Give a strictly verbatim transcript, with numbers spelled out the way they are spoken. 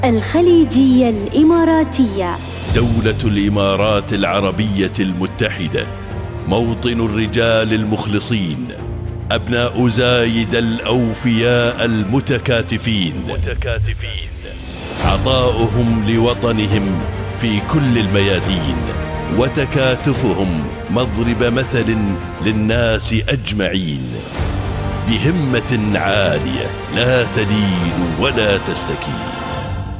الخليجية الإماراتية. دولة الإمارات العربية المتحدة، موطن الرجال المخلصين، أبناء زايد الأوفياء المتكاتفين، متكاتفين. عطاؤهم لوطنهم في كل الميادين، وتكاتفهم مضرب مثل للناس أجمعين، بهمة عالية لا تلين ولا تستكين.